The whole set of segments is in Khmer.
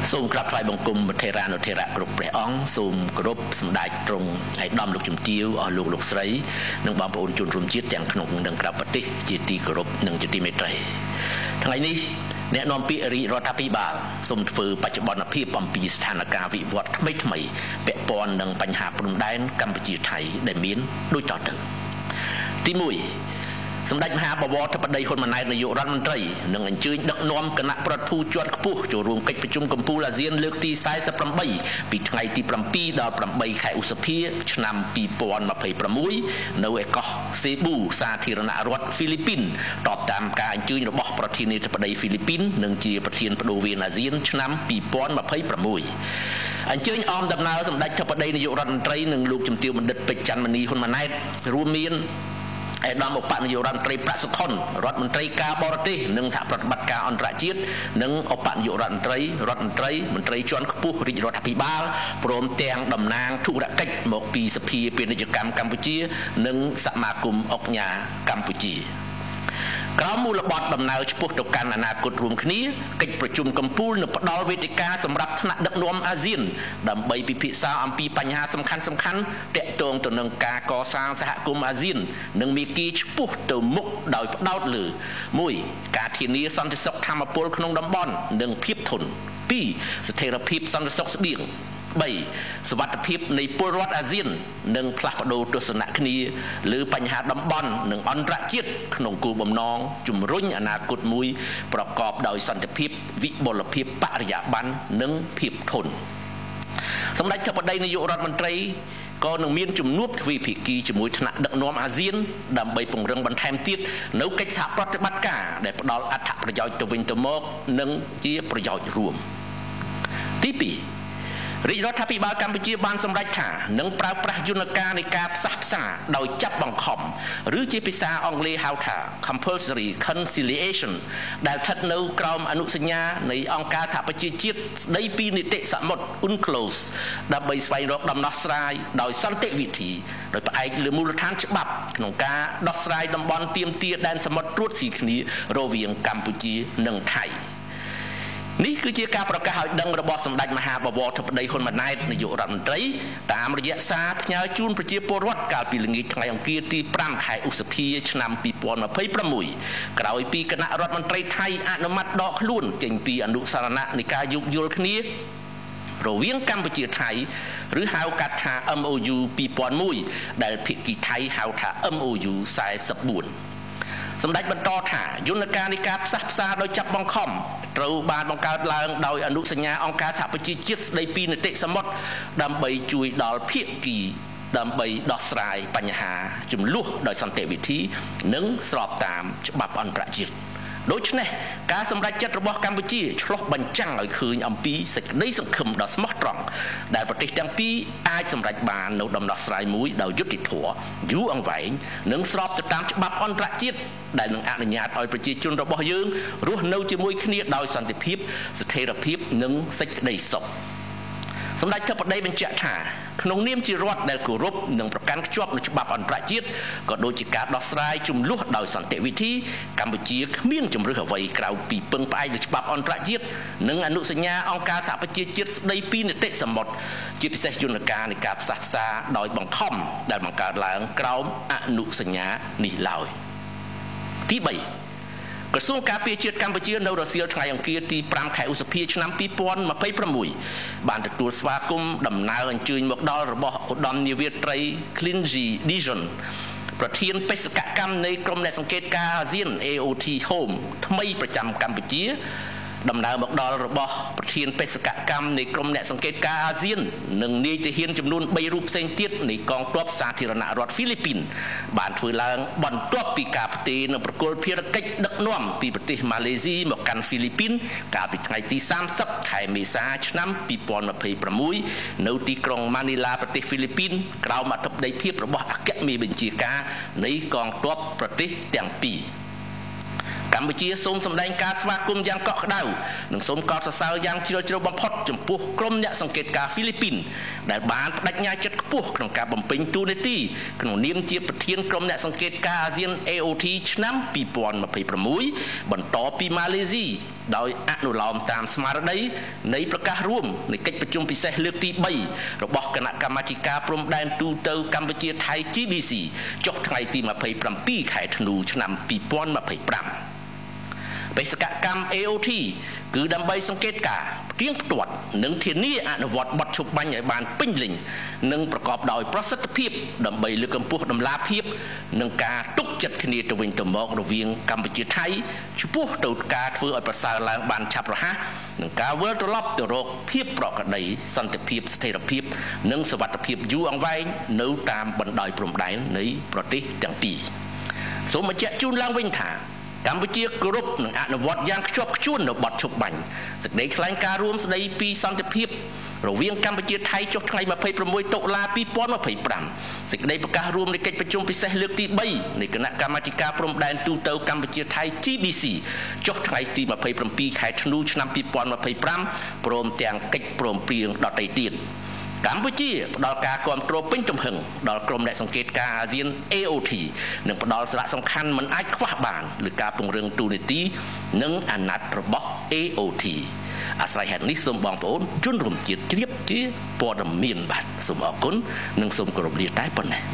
សូមក្រាបថ្វាយបង្គំប្រធេរានុធេរៈគ្រប់ព្រះអង្គសូមគោរពសម្ដេចទ្រង់ឯកឧត្តមលោកជំទាវអស់លោកស្រីនិងបងប្អូនជនរួមជាតិទាំងក្នុងនិងក្រៅប្រទេសជាទីគោរពនិងជាទីមេត្រីថ្ងៃនេះអ្នកនាំពាក្យរាជរដ្ឋាភិបាលសូមធ្វើបច្ចុប្បន្នភាពអំពីស្ថានភាពវិវត្តថ្មីពាក់ព័ន្ធនឹងបញ្ហាព្រំដែនកម្ពុជាថៃដែលមានដូចតទៅទី1សម្ដេចមហាបវរធិបតីហ៊ុនម៉ាណែតនាយករដ្ឋមន្ត្រីនឹងអញ្ជើញដឹកនាំគណៈប្រតិភូជាន់ខ្ពស់ចូលរួមកិច្ចប្រជុំកំពូលអាស៊ានលើកទី48ពីថ្ងៃទី7ដល់8ខែឧសភាឆ្នាំ2026នៅឯកោះសេប៊ូសាធារណរដ្ឋហ្វីលីពីនតបតាមការអញ្ជើញរបស់ប្រធានាធិបតីហ្វីលីពីននិងជាប្រធានបដូវវេនអាស៊ានឆ្នាំ2026អញ្ជើញអមដំណើរសម្ដេចធិបតីនាយករដ្ឋមន្ត្រីនិងលោកជំទាវបណ្ឌិតពេជ្រច័ន្ទមនីហ៊ុនម៉ាណែតរួមមានឯកឧត្តមឧបនាយករដ្ឋមន្ត្រីប្រាក់សុខុនរដ្ឋមន្ត្រីការបរទេសនិងសហប្រតិបត្តិការអន្តរជាតិនិងឧបនាយករដ្ឋមន្ត្រីមន្ត្រីជាន់ខ្ពស់រាជរដ្ឋាភិបាលព្រមទាំងតំណាងធុរកិច្ចមកពីសភាពាណិជ្ជកម្មកម្ពុជានិងសមាគមអង្គការកម្ពុជាក្រោមមូលបត្រដំណើរឆ្ពោះទៅកាន់អនាគតរួមគ្នាកិច្ចប្រជុំកំពូលនឹងផ្ដល់វេទិកាសម្រាប់ថ្នាក់ដឹកនាំអាស៊ានដើម្បីពិភាក្សាអំពីបញ្ហាសំខាន់ទាក់ទងទៅនឹងការកសាងសហគមន៍អាស៊ាននិងមាគ៌ាឆ្ពោះទៅមុខដោយផ្ដោតលើ 1. ការធានាសន្តិសុខធម្មពលក្នុងតំបន់និងភាពធន់ 2. ស្ថិរភាពសន្តិសុខស្បៀង 3. សុវត្ថិភាពនៃពលរដ្ឋអាស៊ាននិងផ្លាស់ប្ដូរទស្សនៈគ្នាលើបញ្ហាតំបន់និងអន្តរជាតិក្នុងគោលបំណងជំរុញអនាគតមួយប្រកបដោយសន្តិភាពវិបុលភាពបរិយាបន្ននិងភាពធន់សម្ដេចធិបតីនាយករដ្ឋមន្ត្រីក៏នឹងមានជំនួបទ្វេភាគីជាមួយថ្នាក់ដឹកនាំអាស៊ានដើម្បីពង្រឹងបន្ថែមទៀតនៅកិច្ចសហប្រតិបត្តិការដែលផ្ដល់អត្ថប្រយោជន៍ទៅវិញទៅមកនិងជាប្រយោជន៍រួមទី2រាជរដ្ឋាភិបាលកម្ពុជាបានសម្រេចថានឹងប្រើប្រាស់យន្តការនៃការផ្សះផ្សាដោយចាប់បង្ខំឬជាភាសាអង់គ្លេសហៅថា compulsory conciliation ដែលស្ថិតនៅក្រោមអនុសញ្ញានៃអង្គការសហប្រជាជាតិស្តីពីនីតិសមុទ្រ UNCLOS ដើម្បីស្វែងរកដំណោះស្រាយដោយសន្តិវិធីដោយផ្អែកលើមូលដ្ឋានច្បាប់ក្នុងការដោះស្រាយតំបន់ទាមទារដែនសមុទ្រត្រួតស៊ីគ្នារវាងកម្ពុជានិងថៃនេះគឺជាការប្រកាសឲ្យដឹងរបស់សម្ដេចមហាបវរធិបតីហ៊ុនម៉ាណែតនាយករដ្ឋមន្ត្រីតាមរយៈសារផ្ញើជូនប្រជាពលរដ្ឋកាលពីល្ងាចថ្ងៃអង្គារទី5ខែឧសភាឆ្នាំ2026ក្រោយពីគណៈរដ្ឋមន្ត្រីថៃអនុម័តដកខ្លួនចេញពីអនុសារណៈនៃការយោគយល់គ្នារវាងកម្ពុជាថៃឬហៅកាត់ថា MOU 2001ដែលភាគីថៃហៅថា MOU 44សម្ដេចបន្តថាយន្តការនៃការផ្សះផ្សាដោយចាប់បង្ខំត្រូវបានបង្កើតឡើងដោយអនុសញ្ញាអង្គការសហប្រជាជាតិស្តីពីនីតិសមុទ្រដើម្បីជួយដល់ភាគីដើម្បីដោះស្រាយបញ្ហាចំនួនដោយសន្តិវិធីនិងស្របតាមច្បាប់អន្តរជាតិដូច្នេះការសម្រេចចិត្តរបស់កម្ពុជាឆ្លុះបញ្ចាំងឲ្យឃើញអំពីសេចក្តីសង្ឃឹមដ៏ស្មោះត្រង់ដែលប្រទេសទាំងពីរអាចសម្រេចបាននៅដំណោះស្រាយមួយដោយយុត្តិធម៌យូរអង្វែងនិងស្របទៅតាមច្បាប់អន្តរជាតិដែលនឹងអនុញ្ញាតឲ្យប្រជាជនរបស់យើងរស់នៅជាមួយគ្នាដោយសន្តិភាពស្ថិរភាពនិងសេចក្តីសុខសម្ដេចធិបតីបញ្ជាក់ថាក្នុងនាមជារដ្ឋដែលគោរពនិងប្រកាន់ខ្ជាប់នូវច្បាប់អន្តរជាតិក៏ដូចជាការដោះស្រាយជម្លោះដោយសន្តិវិធីកម្ពុជាគ្មានជំរឿសអ្វីក្រៅពីពឹងផ្អែកលើច្បាប់អន្តរជាតិនិងអនុសញ្ញាអង្គការសហប្រជាជាតិស្តីពីនីតិសមុទ្រជាពិសេសយន្តការនៃការផ្សះផ្សាដោយបង្ខំដែលបង្កើតឡើងក្រោមអនុសញ្ញានេះឡើយទី3ក្រសួងការពារជាតិកម្ពុជានៅរសៀលថ្ងៃអង្គារទី5ខែឧសភាឆ្នាំ2026បានទទួលស្វាគមន៍ដំណើរអញ្ជើញមកដល់របស់ឧត្តមនាវាត្រី Klinji Dijon ប្រធានបេសកកម្មនៃក្រុមអ្នកសង្កេតការអាស៊ាន AOT Home ថ្មីប្រចាំកម្ពុជាដំណើរមកដល់របស់ប្រធានបេសកកម្មនៃក្រុមអ្នកសង្កេតការអាស៊ាននិងនាយទាហានចំនួន3រូបផ្សេងទៀតនៃកងទ័ពសាធារណរដ្ឋហ្វីលីពីនបានធ្វើឡើងបន្ទាប់ពីការផ្ទេរនៅប្រគល់ភារកិច្ចដឹកនាំពីប្រទេសម៉ាឡេស៊ីមកកាន់ហ្វីលីពីនកាលពីថ្ងៃទី30ខែមេសាឆ្នាំ2026នៅទីក្រុងម៉ានីឡាប្រទេសហ្វីលីពីនក្រោមអធិបតីភាពរបស់អគ្គមេបញ្ជាការនៃកងទ័ពប្រទេសទាំងពីរកម្ពុជាសូមសម្ដែងការស្វាគមន៍យ៉ាងកក់ក្ដៅនិងសូមកោតសរសើរយ៉ាងជ្រាលជ្រៅបំផុតចំពោះក្រុមអ្នកសង្កេតការហ្វីលីពីនដែលបានបដិញ្ញាចិត្តខ្ពស់ក្នុងការបំពេញតួនាទីក្នុងនាមជាប្រធានក្រុមអ្នកសង្កេតការអាស៊ាន AOT ឆ្នាំ2026បន្តពីម៉ាឡេស៊ីដោយអនុលោមតាមស្មារតីនៃប្រកាសរួមនៃកិច្ចប្រជុំពិសេសលើកទី3របស់គណៈកម្មាធិការព្រំដែនទូទៅកម្ពុជាថៃ GBC ចុះថ្ងៃទី27ខែធ្នូឆ្នាំ2025បេសកកម្ម AOT គឺដើម្បីសង្កេតការណ៍ផ្ទៀងផ្ទាត់និងធានាអនុវត្តបទឈប់បាញ់ឲ្យបានពេញលេញនិងប្រកបដោយប្រសិទ្ធភាពដើម្បីលើកកម្ពស់ដំណាភាពនិងការទុកចិត្តគ្នាទៅវិញទៅមករវាងកម្ពុជាថៃចំពោះទៅការធ្វើឲ្យប្រសើរឡើងបានឆាប់រហ័សនិងការវិលត្រឡប់ទៅរកភាពប្រក្រតីសន្តិភាពស្ថិរភាពនិងសុវត្ថិភាពយូរអង្វែងនៅតាមបណ្ដោយព្រំដែននៃប្រទេសទាំងពីរសូមបញ្ជាក់ជូនឡើងវិញថាកម្ពុជាគោរពនិងអនុវត្តយ៉ាងខ្ជាប់ខ្ជួននៅបទឈប់បាញ់សេចក្តីថ្លែងការណ៍រួមស្តីពីសន្តិភាពរវាងកម្ពុជាថៃចុះថ្ងៃ26តុលា2025សេចក្តីប្រកាសរួមនៃកិច្ចប្រជុំពិសេសលើកទី3នៃគណៈកម្មាធិការព្រំដែនទូទៅកម្ពុជាថៃ GBC ចុះថ្ងៃទី27ខែធ្នូឆ្នាំ2025ព្រមទាំងកិច្ចព្រមព្រៀងដទៃទៀតកម្ពុជាផ្ដល់ការគាំទ្រពេញទំហឹងដល់ក្រុមអ្នកសង្កេតការណ៍អាស៊ាន AOT និងផ្ដល់សារៈសំខាន់មិនអាចខ្វះបានលើការពង្រឹងទូនាទីនិងអាណត្តិរបស់ AOT អាស្រ័យហេតុនេះសូមបងប្អូនជនរួមជាតិជ្រាបជាព័ត៌មានបាទសូមអរគុណនិងសូមគោរពលាតែប៉ុណ្ណេះ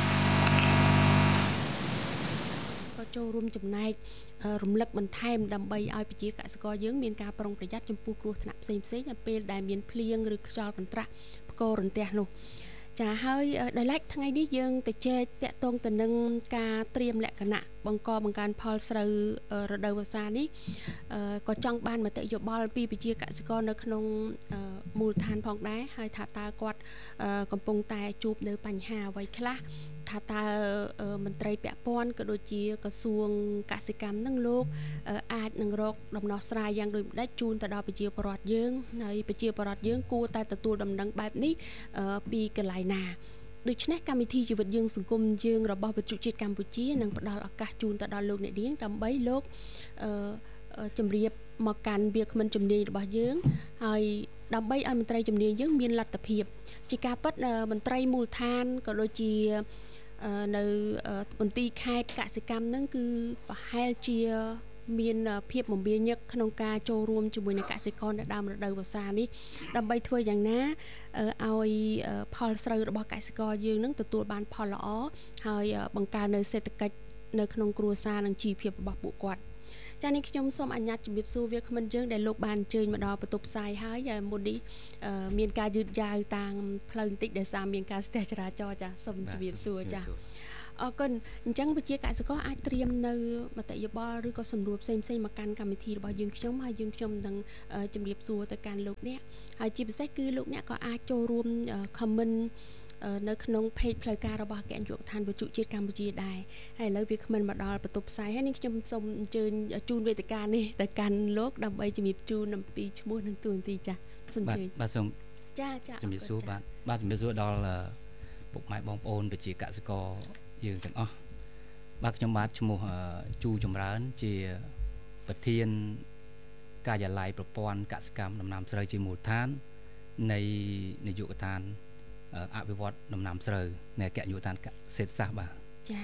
ចូលរួមចំណែករំលឹកបន្ថែមដើម្បីឲ្យប្រជាកសិករយើងមានការប្រុងប្រយ័ត្នចំពោះគ្រោះថ្នាក់ផ្សេងៗនៅពេលដែលមានភ្លៀងឬខ្យល់កន្ត្រាក់ផ្គររន្ទះនោះចាហើយដោយឡែកថ្ងៃនេះយើងទៅជែកតាក់ទងទៅនឹងការត្រៀមលក្ខណៈបង្កើនផលស្រូវរដូវវស្សានេះក៏ចង់បានមតិយោបល់ពីប្រជាកសិករនៅក្នុងមូលដ្ឋានផងដែរហើយថាតើគាត់កំពុងតែជួបនៅបញ្ហាអ្វីខ្លះថាតើមន្ត្រីពាក់ព័ន្ធក៏ដូចជាក្រសួងកសិកម្មនឹងលោកអាចនឹងរកដំណោះស្រាយយ៉ាងដូចម្តេចជូនទៅដល់ប្រជាពលរដ្ឋយើងហើយប្រជាពលរដ្ឋយើងគួរតែទទួលដំណឹងបែបនេះពីកន្លែងណាដូច្នេះកម្មវិធីជីវិតយើងសង្គមយើងរបស់វិទ្យុជាតិកម្ពុជានឹងផ្ដល់ឱកាសជូនទៅដល់លោកអ្នកនាងដើម្បីលោកជម្រាបមកកាន់វាគ្មិនជំនាញរបស់យើងហើយដើម្បីឲ្យមន្ត្រីជំនាញយើងមានលទ្ធភាពជាការពិតមន្ត្រីមូលដ្ឋានក៏ដូចជានៅមន្ទីរខេត្តកសិកម្មហ្នឹងគឺប្រហែលជាមានភាពមមាញឹកក្នុងការចូលរួមជាមួយនឹងកសិករនៅដើមរដូវវស្សានេះដើម្បីធ្វើយ៉ាងណាឲ្យផលស្រូវរបស់កសិករយើងនឹងទទួលបានផលល្អហើយបង្កើននៅសេដ្ឋកិច្ចនៅក្នុងគ្រួសារនិងជីវភាពរបស់ពួកគាត់ចា៎នេះខ្ញុំសូមអនុញ្ញាតជម្រាបសួរវាគ្មិនយើងដែលលោកបានអញ្ជើញមកដល់បន្ទប់ផ្សាយហើយមុននេះមានការយឺតយ៉ាវតាមផ្លូវបន្តិចដោយសារមានការស្ទះចរាចរណ៍ចា៎សូមជម្រាបសួរចា៎អរគុណអញ្ចឹងវិជាកសិករអាចត្រៀមនៅមតិយោបល់ឬក៏សម្រួលផ្សេងៗមកកាន់កម្មវិធីរបស់យើងខ្ញុំហើយយើងខ្ញុំនឹងជម្រាបសួរទៅកាន់លោកអ្នកហើយជាពិសេសគឺលោកអ្នកក៏អាចចូលរួម comment នៅក្នុង page ផ្លូវការរបស់អគ្គនាយកដ្ឋានវិទ្យុជាតិកម្ពុជាដែរហើយឥឡូវវាគ្មិនមកដល់បន្ទប់ផ្សាយហើយនេះខ្ញុំសូមអញ្ជើញជូនវេទិកានេះទៅកាន់លោកដើម្បីជំរាបជូនអំពីឈ្មោះនិងតួនាទីចា៎សូមអញ្ជើញបាទសូមចាជំរាបសួរបាទជំរាបសួរដល់ពុកម៉ែបងប្អូនប្រជាកសិករយើងទាំងអស់បាទខ្ញុំបាទឈ្មោះជូចម្រើនជាប្រធានការិយាល័យប្រព័ន្ធកសិកម្មដំណាំស្រូវជាមូលដ្ឋាននៃនាយកដ្ឋានអភិវឌ្ឍដំណាំស្រូវនៃអគ្គនាយកដ្ឋានកសិសាស្ត្របាទចា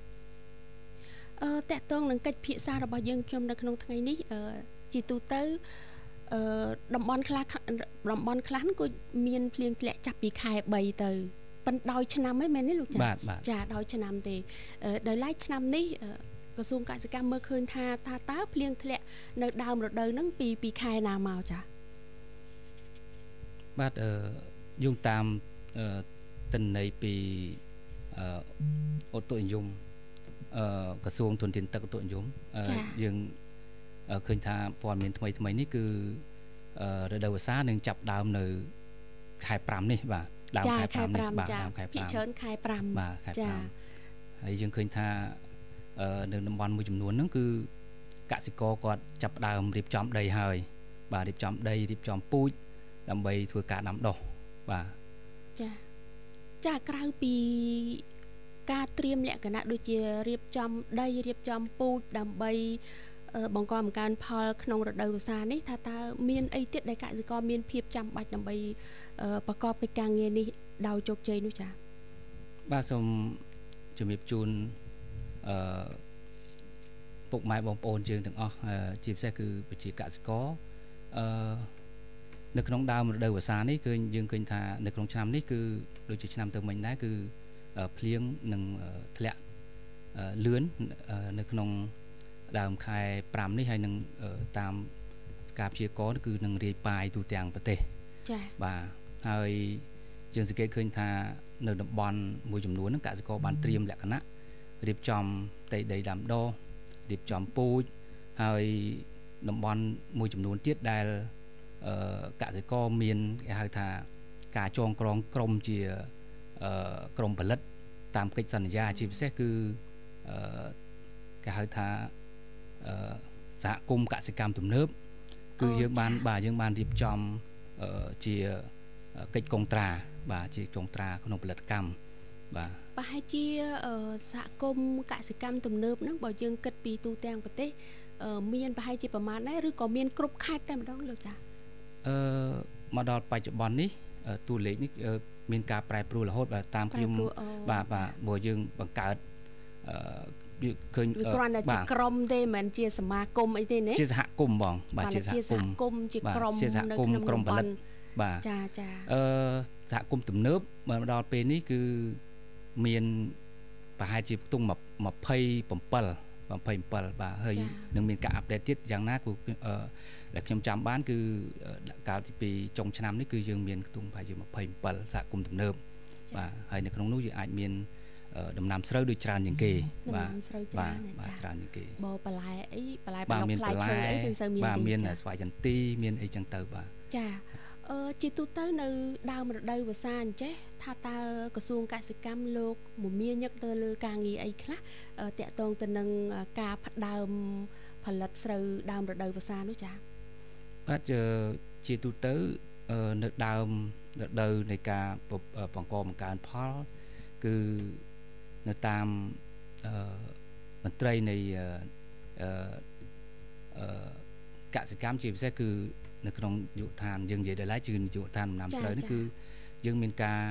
តកតងនឹងកិច្ចពិភាក្សារបស់យើងខ្ញុំនៅក្នុងថ្ងៃនេះជាទូទៅតំបន់ខ្លះក៏មានភ្លៀងធ្លាក់ចាប់ពីខែ3ទៅប៉ុន្តែដោយឆ្នាំហ្នឹងមែនទេលោកចាដោយឆ្នាំទេដោយឡែកឆ្នាំនេះក្រសួងកសិកម្មមើលឃើញថាតើភ្លៀងធ្លាក់នៅដើមរដូវហ្នឹងពីខែណាមកចាបាទយោងតាមទិន្នន័យពីឧតុនិយមក្រសួងធនធានទឹកឧតុនិយមយើងឃើញថាព័ត៌មានថ្មីនេះគឺរដូវវស្សានឹងចាប់ដើមនៅខែ5នេះបាទដើមខែ5នេះបាទដើមខែ5ភាគច្រើនខែ5បាទខែ5ហើយយើងឃើញថានៅតំបន់មួយចំនួនហ្នឹងគឺកសិករគាត់ចាប់ដើមរៀបចំដីហើយបាទរៀបចំដីរៀបចំពូជដើម្បីធ្វើការដាំដុះបាទចាក្រៅពីការត្រៀមលក្ខណៈដូចជារៀបចំដីរៀបចំពូជដើម្បីបង្កើនផលក្នុងរដូវវស្សានេះថាតើមានអីទៀតដែលកសិករមានភាពចាំបាច់ដើម្បីប្រកបកិច្ចការងារនេះដោយជោគជ័យនោះចា៎បាទសូមជំរាបជូនពុកម៉ែបងប្អូនយើងទាំងអស់ជាពិសេសគឺប្រជាកសិករនៅក្នុងដើមរដូវវស្សានេះគឺយើងឃើញថានៅក្នុងឆ្នាំនេះគឺដូចជាឆ្នាំទៅមិញដែរគឺភ្លៀងនឹងធ្លាក់លឿននៅក្នុងដើមខែ5នេះហើយនឹងតាមការព្យាករណ៍គឺនឹងរាយប៉ាយទូទាំងប្រទេសចា៎បាទហើយយើងសង្កេតឃើញថានៅតំបន់មួយចំនួនហ្នឹងកសិករបានត្រៀមលក្ខណៈរៀបចំផ្ទៃដីដាំដុះរៀបចំពូជហើយតំបន់មួយចំនួនទៀតដែលកសិករមានគេហៅថាការចងក្រងក្រុមជាក្រុមផលិតតាមកិច្ចសន្យាជាពិសេសគឺគេហៅថាសហគមន៍កសិកម្មទំនើបគឺយើងបានរៀបចំជាកិច្ចកងត្រាបាទជាកងត្រាក្នុងផលិតកម្មបាទប្រហែលជាសហគមន៍កសិកម្មទំនើបហ្នឹងបើយើងគិតពីទូទាំងប្រទេសមានប្រហែលជាប្រមាណដែរឬក៏មានគ្រប់ខេត្តតែម្ដងលោកចាមកដល់បច្ចុប្បន្ននេះតួលេខនេះមានការប្រែប្រួលរហូតបាទតាមខ្ញុំបាទព្រោះយើងបង្កើតឃើញគ្រាន់តែជាក្រុមទេមិនមែនជាសមាគមអីទេណាជាសហគមន៍បងបាទជាសហគមន៍ជាក្រុមជាសហគមន៍ក្រុមផលិតបាទចាសហគមន៍ទំនើបមកដល់ពេលនេះគឺមានប្រហែលជាផ្ទុំ27បាទហើយនឹងមានការអាប់ដេតទៀតយ៉ាងណាគឺដែលខ្ញុំចាំបានគឺកាលពីចុងឆ្នាំនេះគឺយើងមានផ្ទុំប្រហែលជា27សហគមន៍ទំនើបបាទហើយនៅក្នុងនោះយើងអាចមានដំណាំស្រូវដូចច្រើនជាងគេបាទច្រើនជាងគេបើបន្លែអីបន្លែផ្លែឈើអីគឺសូវមានបាទមានស្វាយចន្ទីមានអីចឹងទៅបាទចាជាទូទៅនៅដើមរដូវវស្សាអញ្ចេះថាតើក្រសួងកសិកម្មលោកមមាញឹកទៅលើការងារអីខ្លះតាក់ទងទៅនឹងការផ្ដើមផលិតស្រូវដើមរដូវវស្សានោះចា៎បាទជាទូទៅនៅដើមរដូវនៃការបង្កបង្កើនផលគឺនៅតាមមន្ត្រីនៃកសិកម្មជាពិសេសគឺនៅក្នុងយុវដ្ឋានយើងនិយាយដល់គឺយុវដ្ឋានដំណាំស្រូវនេះគឺយើងមានការ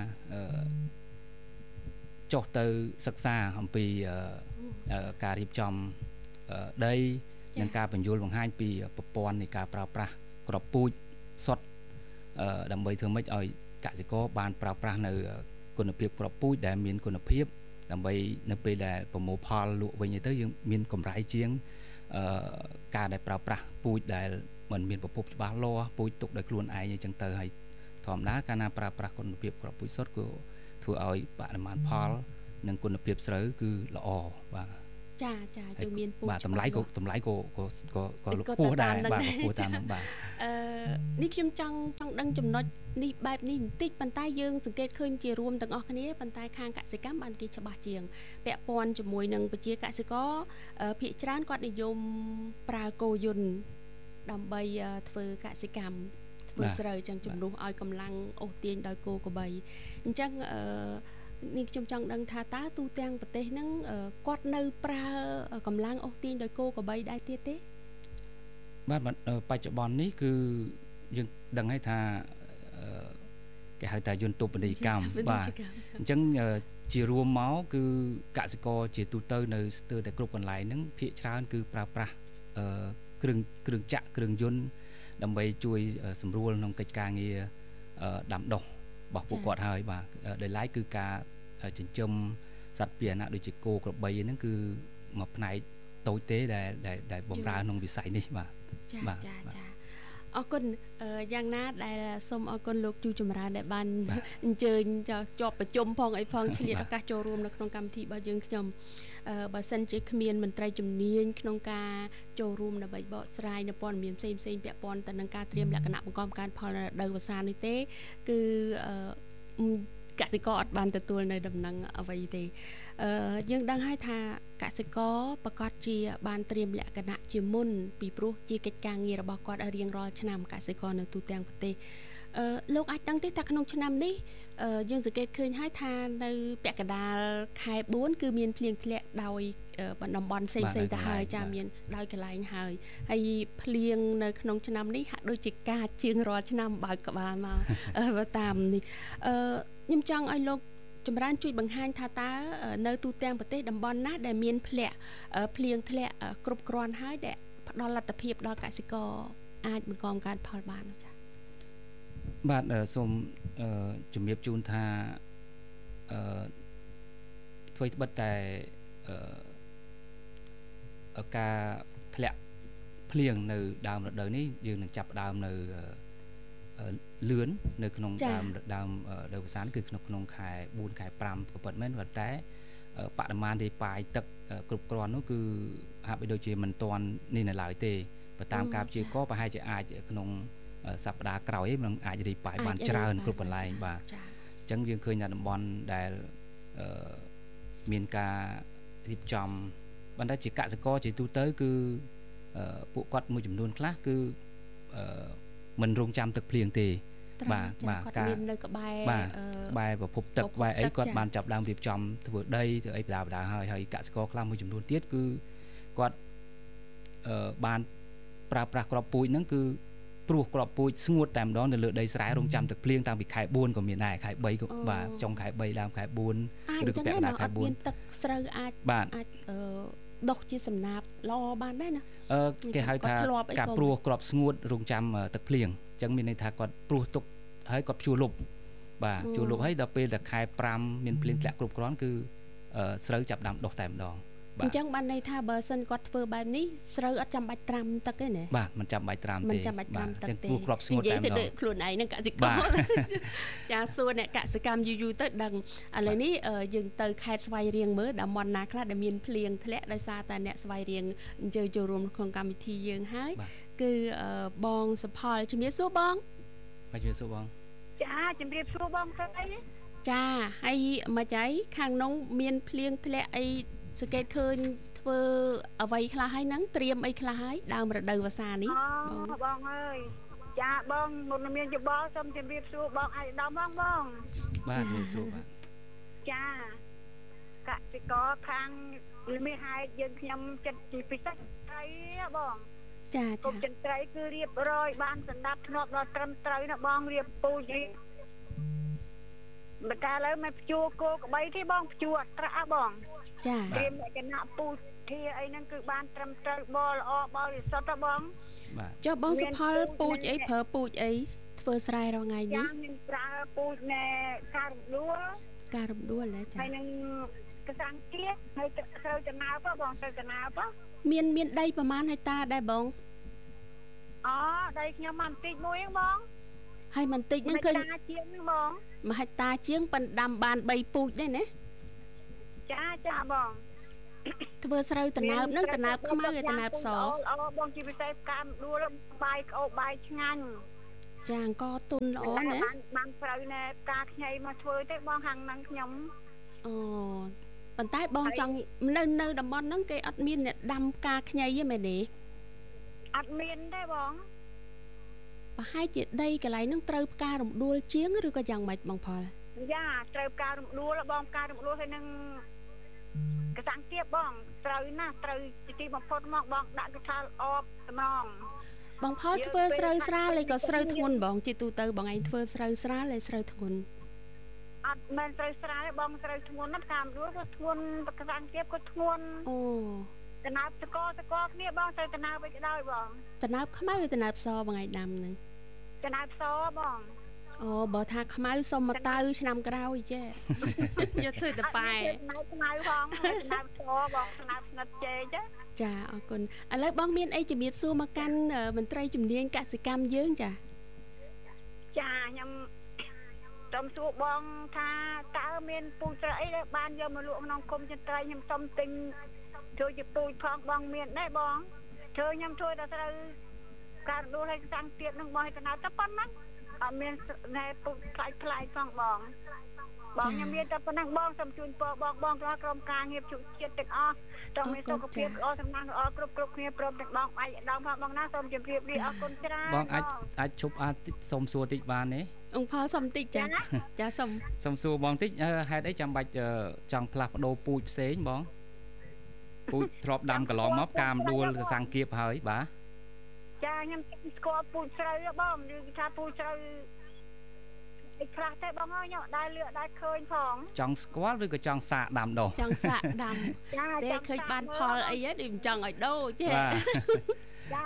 ចុះទៅសិក្សាអំពីការរៀបចំដីនិងការបញ្យល់បង្ហាញពីប្រព័ន្ធនៃការប្រើប្រាស់គ្រាប់ពូជសុទ្ធដើម្បីធ្វើម៉េចឲ្យកសិករបានប្រើប្រាស់នៅគុណភាពគ្រាប់ពូជដែលមានគុណភាពដើម្បីនៅពេលដែលប្រមូលផលលក់វិញទៅយើងមានកម្រៃជាងការដែលប្រើប្រាស់ពូជដែលមិនមានប្រភពច្បាស់លាស់ពូជទុកដោយខ្លួនឯងអញ្ចឹងទៅហើយធម្មតាកាលណាប្រើប្រាស់គុណភាពគ្រាប់ពូជសុទ្ធក៏ធ្វើឲ្យបរិមាណផលនិងគុណភាពស្រូវគឺល្អបាទចាយើងមានពូជបាទតម្លៃក៏លក់ពោះដែរបាទពោះតាមនឹងបាទនេះខ្ញុំចង់ដឹងចំណុចនេះបែបនេះបន្តិចប៉ុន្តែយើងសង្កេតឃើញជារួមទាំងអស់គ្នាប៉ុន្តែខាងកសិកម្មបានគេច្បាស់ជាងពាក់ព័ន្ធជាមួយនឹងប្រជាកសិករភាគច្រើនគាត់និយមប្រើគោយន្តដើម្បីធ្វើកសិកម្មធ្វើស្រូវចឹងជំនួសឲ្យកម្លាំងអូសទាញដោយគោក្របីអញ្ចឹងនេះខ្ញុំចង់ដឹងថាតើទូទាំងប្រទេសហ្នឹងគាត់នៅប្រើកម្លាំងអូសទាញដោយគោក្របីដែរទៀតទេបាទបច្ចុប្បន្ននេះគឺយើងដឹងហើយថាគេហៅថាយន្តទូបនីយកម្មបាទអញ្ចឹងជារួមមកគឺកសិករជាទូទៅនៅស្ទើរតែគ្រប់កន្លែងហ្នឹងភាគច្រើនគឺប្រើប្រាស់គ្រឿងចក្រគ្រឿងយន្តដើម្បីជួយសម្រួលក្នុងកិច្ចការងារដាំដុះរបស់ពួកគាត់ហើយបាទដោយឡែកគឺការចិញ្ចឹមសត្វពាហនៈដូចជាគោក្របីហ្នឹងគឺមួយផ្នែកតូចទេដែលបម្រើក្នុងវិស័យនេះបាទចាអរគុណយ៉ាងណាដែលសូមអរគុណលោកជូចម្រើនដែលបានអញ្ជើញជាប់ប្រជុំផងអីផងឆ្លៀតឱកាសចូលរួមនៅក្នុងកម្មវិធីរបស់យើងខ្ញុំបើសិនជាគ្មានមន្ត្រីជំនាញក្នុងការចូលរួមដើម្បីបកស្រាយនៅព័ត៌មានផ្សេងពាក់ព័ន្ធទៅនឹងការត្រៀមលក្ខណៈបង្កកើនផលនៅរដូវវស្សានេះទេគឺកសិករអត់បានទទួលនៅដំណឹងអ្វីទេយើងដឹងហើយថាកសិករប្រកាសជាបានត្រៀមលក្ខណៈជាមុនពីព្រោះជាកិច្ចការងាររបស់គាត់រៀងរាល់ឆ្នាំកសិករនៅទូទាំងប្រទេសលោកអាចដឹងទេថាក្នុងឆ្នាំនេះយើងសង្កេតឃើញហើយថានៅពាក់កណ្ដាលខែ4គឺមានភ្លៀងធ្លាក់ដោយតំបន់ផ្សេងទៅហើយចាមានដោយកន្លែងហើយភ្លៀងនៅក្នុងឆ្នាំនេះហាក់ដូចជាការជាងរាល់ឆ្នាំបើកក្បាលមកតាមនេះខ្ញុំចង់ឲ្យលោកចម្រើនជួយបង្ហាញថាតើនៅទូទាំងប្រទេសតំបន់ណាដែលមានភ្លៀងធ្លាក់គ្រប់គ្រាន់ហើយដែលផ្ដល់លទ្ធភាពដល់កសិករអាចបង្កកើតផលបានចា៎បាទសូមជំរាបជូនថាធ្វើត្បិតតែការធ្លាក់ភ្លៀងនៅដើមរដូវនេះយើងនឹងចាប់ផ្ដើមនៅលឿននៅក្នុងដើមរដូវវស្សាគឺក្នុងខែ4ខែ5ក៏ពិតមែនប៉ុន្តែបរិមាណរាយប៉ាយទឹកគ្រប់គ្រាន់នោះគឺហាក់បីដូចជាមិនទាន់នេះនៅឡើយទេបើតាមការព្យាករណ៍ប្រហែលជាអាចក្នុងសប្តាហ៍ក្រោយនឹងអាចរាយប៉ាយបានច្រើនគ្រប់កន្លែងបាទអញ្ចឹងយើងឃើញថាតំបន់ដែលមានការរៀបចំប៉ុន្តែជាកសិករជាទូទៅគឺពួកគាត់មួយចំនួនខ្លះគឺមិនរងចាំទឹកភ្លៀងទេបាទការមាននៅក្បែរប្រភពទឹកបែរអីគាត់បានចាប់ដើមរៀបចំធ្វើដីធ្វើអីបដាហើយកសិករខ្លះមួយចំនួនទៀតគឺគាត់បានប្រើប្រាស់គ្រាប់ពូជហ្នឹងគឺព្រោះគ្រាប់ពូជស្ងួតតែម្ដងនៅលើដីស្រែរងចាំទឹកភ្លៀងតាំងពីខែ4ក៏មានដែរខែ3ក៏បាទចុងខែ3ដើមខែ4ឬក៏ពាក់កណ្ដាលខែ4 មានទឹកស្រូវអាចដុះជាសំណាបល្អបានដែរណាគេហៅថាការព្រោះគ្រាប់ស្ងួតរងចាំទឹកភ្លៀងអញ្ចឹងមានន័យថាគាត់ព្រោះទុកហើយគាត់ភ្ជួរលុបបាទភ្ជួរលុបហើយដល់ពេលតែខែ5មានភ្លៀងធ្លាក់គ្រប់គ្រាន់គឺស្រូវចាប់ដាំដុះតែម្ដងអញ្ចឹងបានន័យថាបើសិនគាត់ធ្វើបែបនេះស្រូវអត់ចាំបាច់ត្រាំទឹកទេណាបាទមិនចាំបាច់ត្រាំទេមិនចាំបាច់ត្រាំទឹកទេព្រោះគ្រាប់ស្ងួតតែម្ដងនិយាយទៅខ្លួនឯងនឹងកសិករចាសួរអ្នកកសិកម្មយូរទៅដឹងឥឡូវនេះយើងទៅខេត្តស្វាយរៀងមើលដល់មាត់ណាខ្លះដែលមានភ្លៀងធ្លាក់ដោយសារតែអ្នកស្វាយរៀងអញ្ជើញចូលរួមក្នុងកម្មវិធីយើងហើយគឺបងសុផលជំរាបសួរបងបាទជំរាបសួរបងចាជំរាបសួរបងស្រីចាហើយមិនអីខាងនោះមានភ្លៀងធ្លាក់អីសង្កេតឃើញធ្វើអ្វីខ្លះហើយហ្នឹងត្រៀមអីខ្លះហើយដើមរដូវវស្សានេះបងអើយចាបងមុនមានយោបល់សូមជម្រាបសួរបងអាយដាមបងបាទជំរាបសួរបាទចាកសិករខាងមានហេតុយើងខ្ញុំចិត្តជាពិសេសត្រីបងចាគប់ចិនត្រីគឺរៀបរយបានសម្ដាប់ធ្នាប់ដល់ត្រឹមត្រូវណាបងរៀបពូជបើកាលឥឡូវមិនភ្ជួរគោក្បីទេបងភ្ជួរអត្រាបងចាត្រៀមលក្ខណៈពូជធាអីហ្នឹងគឺបានត្រឹមត្រូវបល្អបរិសុទ្ធទេបងបាទចុះបងសុផលពូជអីប្រើពូជអីធ្វើស្រែរាល់ថ្ងៃនេះចាខ្ញុំប្រើពូជណែការរំដួលចាហើយនឹងកសាំងគៀកហើយស្រូវចំណាប់បងស្រូវចំណាប់មានដីប្រមាណហិកតាដែរបងដីខ្ញុំមកបន្តិចមួយហ្នឹងបងហើយបន្តិចហ្នឹងឃើញជាងហ្នឹងបង 1ហិកតាជាងប៉ុន្តែដាំបាន3ពូជដែរណាចាបងធ្វើស្រូវតំណើបហ្នឹងតំណើបខ្មៅឬតំណើបសបងជាពិសេសការដួលបាយក្អូបបាយឆ្ងាញ់ចាអង្គទុនល្អណាបានស្រូវណែផ្កាខ្ញីមកធ្វើទេបងខាងហ្នឹងខ្ញុំប៉ុន្តែបងចង់នៅតំបន់ហ្នឹងគេអត់មានអ្នកដាំផ្កាខ្ញីទេមែនទេអត់មានទេបងប្រហែលជាដីកន្លែងហ្នឹងត្រូវផ្ការំដួលជាងឬក៏យ៉ាងម៉េចបងផលយ៉ាត្រូវផ្ការំដួលបងផ្ការំដួលហើយនឹងកសាំងទៀតបងត្រូវណាត្រូវទីបំផុតមកបងដាក់កថាអបត្មងបងផលធ្វើស្រូវស្រាលឬក៏ស្រូវធ្ងន់បងជាទូទៅបងឯងធ្វើស្រូវស្រាលឬស្រូវធ្ងន់អត់មែនស្រូវស្រាលទេបងស្រូវធ្ងន់ណាស់តាមដួលក៏ធ្ងន់កសាំងទៀតក៏ធ្ងន់តំណើបតកគ្នាបងស្រូវតំណើបវិញដោយបងតំណើបខ្មៅឬតំណើបសបងឯងដាំហ្នឹងតំណើបសបងបើថាខ្មៅសុំមកតៅឆ្នាំក្រោយចេះយកធ្វើតប៉ែខ្មៅផងតំណើបសបងតំណើបស្និតជេចាអរគុណឥឡូវបងមានអីជំរាបសួរមកកាន់មន្ត្រីជំនាញកសិកម្មយើងចាខ្ញុំសូមសួរបងថាតើមានពូជស្រូវអីដែលបានយកមកលក់ក្នុងគុំចិនត្រីខ្ញុំសុំទិញជួយជាពូជផងបងមានដែរបងខ្ញុំជួយដល់ស្រូវការដួលឲ្យសាំងទៀតនឹងបងឲ្យតំណើបតែប៉ុណ្ណឹងអត់មានណែពូជផ្លែផងបងខ្ញុំមានតែប៉ុណ្ណឹងបងសូមជូនពរបងខ្លះក្រុមការងារជុជាតិទាំងអស់ต้องមានសុខភាពល្អសំណាងល្អគ្រប់គ្នាព្រមទាំងបងអាយដងផងបងណាសូមជម្រាបលាអរគុណច្រើនបងអាចជប់សូមសួរតិចបានទេអង្គផលសុំតិចចាសូមសួរបងតិចហេតុអីចាំបាច់ចង់ផ្លាស់ប្ដូរពូជផ្សេងបងពូជធ្លាប់ដាំកន្លងមកការដួលកសាំងគៀបហើយបាទខ្ញុំស្គាល់ពូជស្រូវបងនិយាយថាពូជស្រូវអីខ្លះទេបងអើយញ៉ាំដែរលឿដែរឃើញផងចង់ស្គាល់ឬក៏ចង់សាកដាំដុះចង់សាកដាំតែឃើញបានផលអីហ្នឹងដូចមិនចង់ឲ្យដូរចេះចា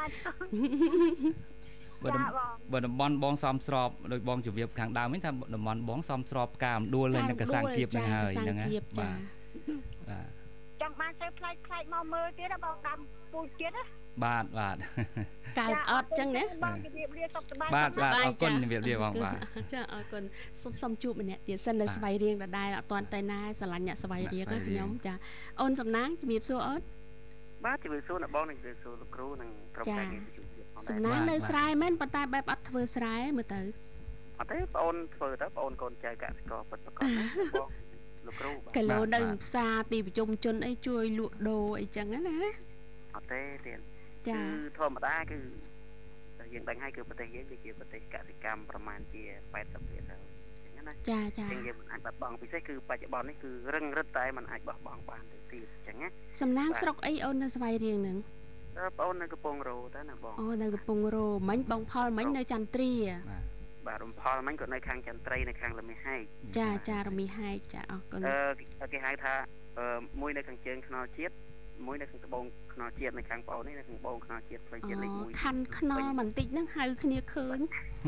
បើតំបន់បងសំស្របដោយបងជម្រាបខាងដើមវិញថាតំបន់បងសំស្របការអំដួលនឹងកសាំងគៀបហ្នឹងហើយហ្នឹងណាបាទចង់បានទៅផ្លែកមកមើលទៀតបងដាំពូជទៀតណាបាទកាលអត់ចឹងណាបងជម្រាបលាសុខសប្បាយបាទអរគុណជម្រាបលាបងបាទចាអរគុណសុំជួបម្នាក់ទៀតសិននៅស្វ័យរៀងដដែលអត់ទាន់ទៅណាស្រឡាញ់អ្នកស្វ័យរៀងខ្ញុំចាអូនសំណាងជម្រាបសួរអូនបាទជម្រាបសួរអ្នកបងនឹងជម្រាបសួរលោកគ្រូនិងក្រុមការងារសំណាងនៅស្រែមែនប៉ុន្តែបែបអត់ធ្វើស្រែមើលទៅអត់ទេបងអូនធ្វើទៅបងអូនកូនចៅកសិករពិតប្រាកដណាបងលោកគ្រូបាទគីឡូនៅផ្សារទីប្រជុំជនអីជួយលក់ដូរអីចឹងណាអត់ទេទៀតចាគឺធម្មតាគឺយើងដឹងហើយគឺប្រទេសយើងគឺជាប្រទេសកសិកម្មប្រមាណជា 80% ទៅអញ្ចឹងណាចាយើងអាចបាត់បង់ពិសេសគឺបច្ចុប្បន្ននេះគឺរឹងរឹតតែมันអាចបោះបង់បានទៅទៀតអញ្ចឹងណាសំណាងស្រុកអីអូននៅស្វ័យរៀងហ្នឹងបងអូននៅកំពង់រោតើណាបងអូនៅកំពង់រោមិញបងផលមិញនៅចន្ទ្រាបាទរំផលមិញក៏នៅខាងចន្ទ្រីនៅខាងលំហែហែកចារមីហែកចាអរគុណគេហៅថាមួយនៅខាងជើងខ្នល់ជាតិមួយនៅខាងត្បូងខ្នល់ជាតិនៅខាងប្អូននេះនៅខាងត្បូងខ្នល់ជាតិផ្លូវជាតិលេខ1 ខាន់ខ្នល់បន្តិចហ្នឹងហៅគ្នាឃើញ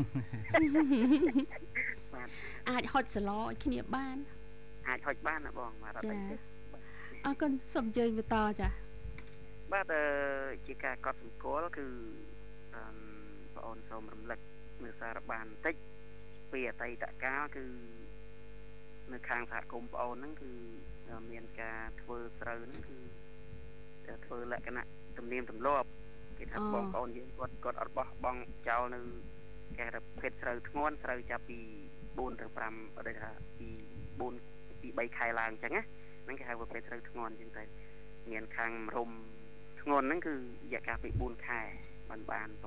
បាទអាចហុចសឡឲ្យគ្នាបានអាចហុចបានណាបងបាទអត់ទេអរគុណសូមអញ្ជើញបន្តចាបាទជាការកត់សម្គាល់គឺបងអូនសូមរំលឹកនៅសារបានបន្តិចពីអតីតកាលគឺនៅខាងសហគមន៍បងអូនហ្នឹងគឺមានការធ្វើស្រូវហ្នឹងគឺធ្វើលក្ខណៈទំនៀមទម្លាប់គេថាបងប្អូនយើងគាត់អត់បោះបង់ចោលនៅគេថាភេទស្រូវធ្ងន់ស្រូវចាប់ពី4ទៅ5អត់ដឹងថាពី4ពី3ខែឡើងអញ្ចឹងណាហ្នឹងគេហៅថាភេទស្រូវធ្ងន់អញ្ចឹងទៅមានខាងរុំធ្ងន់ហ្នឹងគឺរយៈកាលពី4ខែបាន